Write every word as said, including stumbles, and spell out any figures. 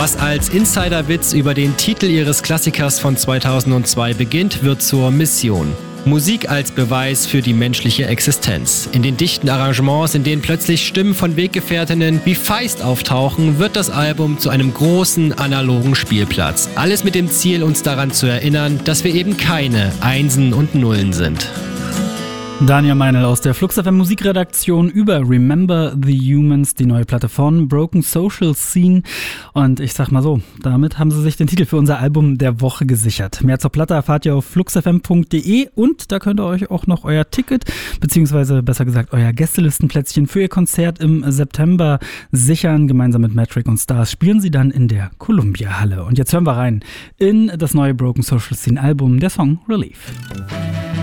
Was als Insiderwitz über den Titel ihres Klassikers von zweitausendzwei beginnt, wird zur Mission. Musik als Beweis für die menschliche Existenz. In den dichten Arrangements, in denen plötzlich Stimmen von Weggefährtinnen wie Feist auftauchen, wird das Album zu einem großen analogen Spielplatz. Alles mit dem Ziel, uns daran zu erinnern, dass wir eben keine Einsen und Nullen sind. Daniel Meinl aus der Flux F M Musikredaktion über Remember the Humans, die neue Platte von Broken Social Scene. Und ich sag mal so, damit haben sie sich den Titel für unser Album der Woche gesichert. Mehr zur Platte erfahrt ihr auf flux f m punkt d e und da könnt ihr euch auch noch euer Ticket, beziehungsweise besser gesagt euer Gästelistenplätzchen für ihr Konzert im September sichern. Gemeinsam mit Metric und Stars spielen sie dann in der Columbia Halle. Und jetzt hören wir rein in das neue Broken Social Scene Album, der Song Relief.